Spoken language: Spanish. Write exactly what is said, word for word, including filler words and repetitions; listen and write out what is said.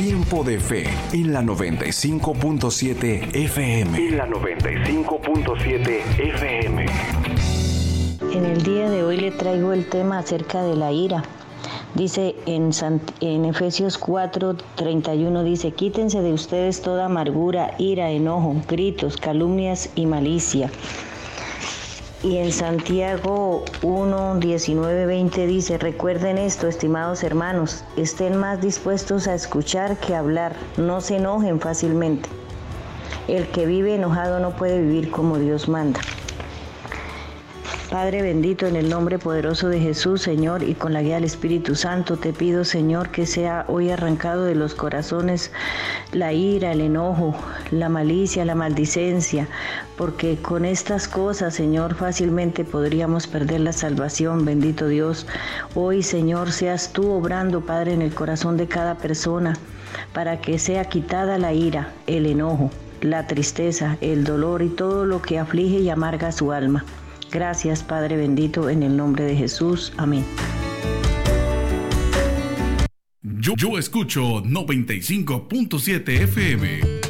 Tiempo de Fe en la noventa y cinco punto siete F M. En la noventa y cinco punto siete F M. En el día de hoy le traigo el tema acerca de la ira. Dice en, Sant- en Efesios cuatro treinta y uno, dice: quítense de ustedes toda amargura, ira, enojo, gritos, calumnias y malicia. Y en Santiago uno diecinueve veinte dice: recuerden esto, estimados hermanos, estén más dispuestos a escuchar que a hablar, no se enojen fácilmente. El que vive enojado no puede vivir como Dios manda. Padre bendito, en el nombre poderoso de Jesús, Señor, y con la guía del Espíritu Santo, te pido, Señor, que sea hoy arrancado de los corazones la ira, el enojo, la malicia, la maldicencia, porque con estas cosas, Señor, fácilmente podríamos perder la salvación, bendito Dios. Hoy, Señor, seas tú obrando, Padre, en el corazón de cada persona, para que sea quitada la ira, el enojo, la tristeza, el dolor y todo lo que aflige y amarga su alma. Gracias, Padre bendito, en el nombre de Jesús. Amén. Yo, yo escucho noventa y cinco punto siete F M.